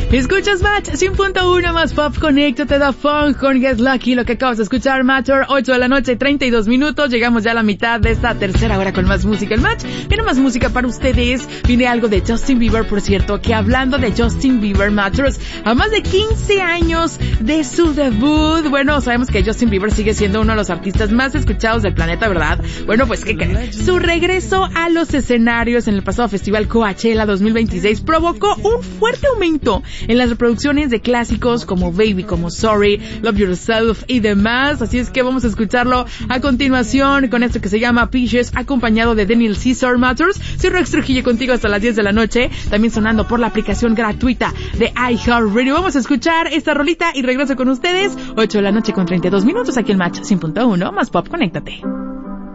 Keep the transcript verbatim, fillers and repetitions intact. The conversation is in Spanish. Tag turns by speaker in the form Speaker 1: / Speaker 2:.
Speaker 1: Escuchas Match cien punto uno más Pop, conéctate da Funk con Get Lucky. Lo que acabas de escuchar, Matter, ocho de la noche, treinta y dos minutos. Llegamos ya a la mitad de esta tercera hora con más música. El Match viene más música para ustedes. Viene algo de Justin Bieber, por cierto, que hablando de Justin Bieber, Matters, a más de quince años de su debut. Bueno, sabemos que Justin Bieber sigue siendo uno de los artistas más escuchados del planeta, ¿verdad? Bueno, pues, ¿qué creen? Su regreso a los escenarios en el pasado festival Coachella dos mil veintiséis provocó un fuerte aumento en las reproducciones de clásicos como Baby, como Sorry, Love Yourself y demás. Así es que vamos a escucharlo a continuación con esto que se llama Peaches, acompañado de Daniel Caesar. Matters. Soy Rex Trujillo contigo hasta las diez de la noche, también sonando por la aplicación gratuita de iHeartRadio. Vamos a escuchar esta rolita y regreso con ustedes, ocho de la noche con treinta y dos minutos, aquí en Match cien punto uno más Pop, conéctate.